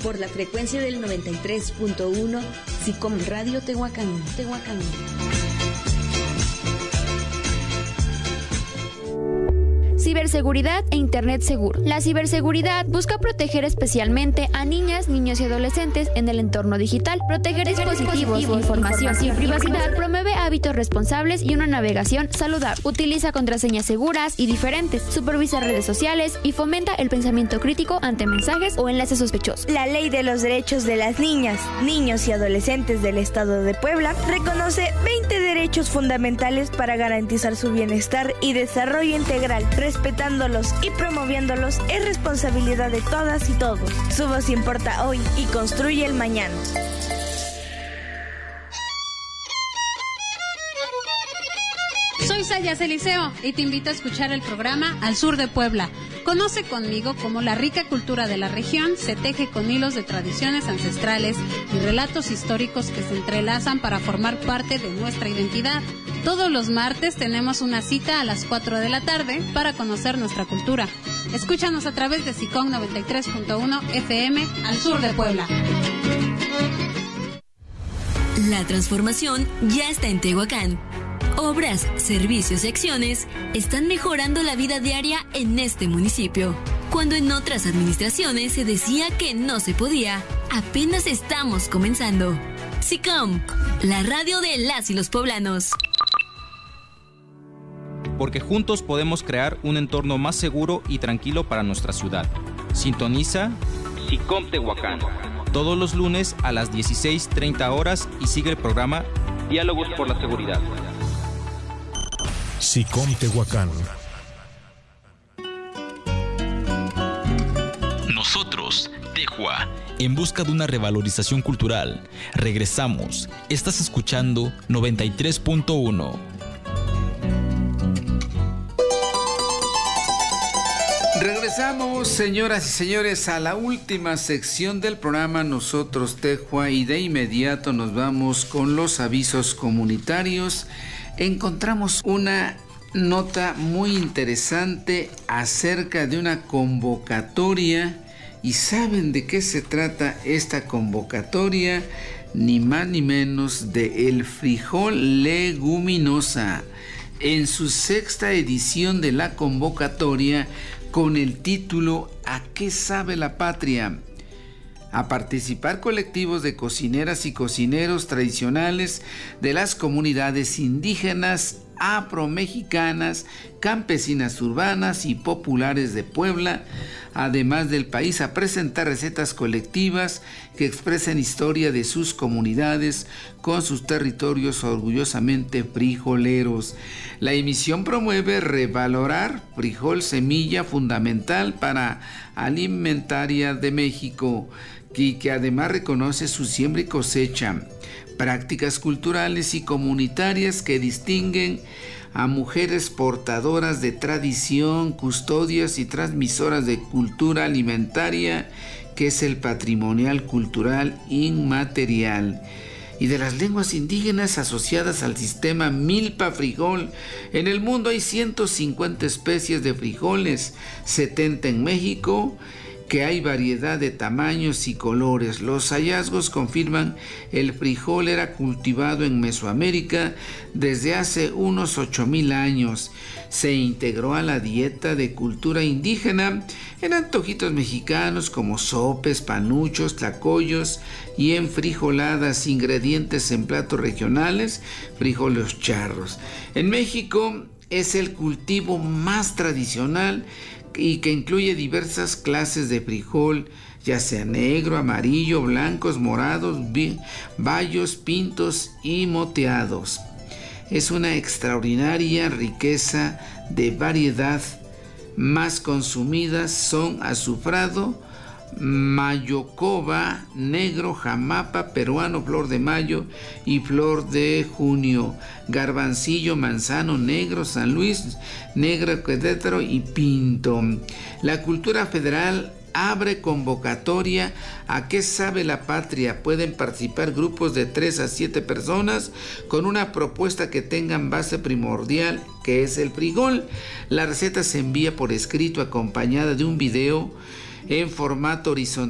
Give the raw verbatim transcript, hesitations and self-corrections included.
por la frecuencia del noventa y tres punto uno, SICOM Radio Tehuacán, Tehuacán. Ciberseguridad e Internet seguro. La ciberseguridad busca proteger especialmente a niñas, niños y adolescentes en el entorno digital, proteger dispositivos, información y privacidad, promueve hábitos responsables y una navegación saludable, utiliza contraseñas seguras y diferentes, supervisa redes sociales y fomenta el pensamiento crítico ante mensajes o enlaces sospechosos. La Ley de los Derechos de las Niñas, Niños y Adolescentes del Estado de Puebla reconoce veinte derechos fundamentales para garantizar su bienestar y desarrollo integral. Respetándolos y promoviéndolos es responsabilidad de todas y todos. Su voz importa hoy y construye el mañana. Soy Sayas Eliseo y te invito a escuchar el programa Al Sur de Puebla. Conoce conmigo cómo la rica cultura de la región se teje con hilos de tradiciones ancestrales y relatos históricos que se entrelazan para formar parte de nuestra identidad. Todos los martes tenemos una cita a las cuatro de la tarde para conocer nuestra cultura. Escúchanos a través de SICOM noventa y tres punto uno F M Al Sur de Puebla. La transformación ya está en Tehuacán. Obras, servicios y acciones están mejorando la vida diaria en este municipio. Cuando en otras administraciones se decía que no se podía, apenas estamos comenzando. SICOM, la radio de las y los poblanos. Porque juntos podemos crear un entorno más seguro y tranquilo para nuestra ciudad. Sintoniza SICOM Tehuacán todos los lunes a las dieciséis treinta horas y sigue el programa Diálogos por la Seguridad. SICOM Tehuacán. Nosotros, Tehua, en busca de una revalorización cultural. Regresamos. Estás escuchando noventa y tres punto uno. Regresamos, señoras y señores, a la última sección del programa Nosotros, Tehua, y de inmediato nos vamos con los avisos comunitarios. Encontramos una nota muy interesante acerca de una convocatoria. ¿Y saben de qué se trata esta convocatoria? Ni más ni menos de el frijol leguminosa, en su sexta edición de la convocatoria con el título ¿A qué sabe la patria? A participar colectivos de cocineras y cocineros tradicionales de las comunidades indígenas, afromexicanas, campesinas urbanas y populares de Puebla, además del país, a presentar recetas colectivas que expresen historia de sus comunidades con sus territorios orgullosamente frijoleros. La emisión promueve revalorar frijol, semilla fundamental para alimentaria de México, y que además reconoce su siembra y cosecha, prácticas culturales y comunitarias que distinguen a mujeres portadoras de tradición, custodias y transmisoras de cultura alimentaria, que es el patrimonial cultural inmaterial, y de las lenguas indígenas asociadas al sistema milpa frijol. En el mundo hay ciento cincuenta especies de frijoles, setenta en México, que hay variedad de tamaños y colores. Los hallazgos confirman el frijol era cultivado en Mesoamérica desde hace unos ocho mil años. Se integró a la dieta de cultura indígena en antojitos mexicanos como sopes, panuchos, tlacoyos y en frijoladas, ingredientes en platos regionales, frijoles charros. En México es el cultivo más tradicional y que incluye diversas clases de frijol, ya sea negro, amarillo, blancos, morados, bayos, pintos y moteados. Es una extraordinaria riqueza de variedad. Más consumidas son azufrado, mayocoba, negro, jamapa, peruano, flor de mayo y flor de junio, garbancillo, manzano, negro, San Luis, negro, querétaro y pinto. La cultura federal abre convocatoria a qué sabe la patria. Pueden participar grupos de tres a siete personas con una propuesta que tengan base primordial, que es el frijol. La receta se envía por escrito acompañada de un video en formato horizontal